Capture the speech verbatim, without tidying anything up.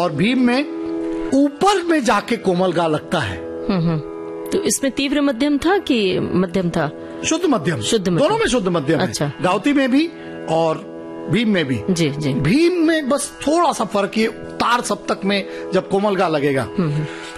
और भीम में ऊपर में जाके कोमल गा लगता है। तो इसमें तीव्र मध्यम था कि मध्यम था? शुद्ध मध्यम, शुद्ध मध्यम, दोनों में शुद्ध मध्यम है। अच्छा। गावती में भी और भीम में भी। जी जी। भीम में बस थोड़ा सा फर्क है, तार सप्तक में जब कोमल गा लगेगा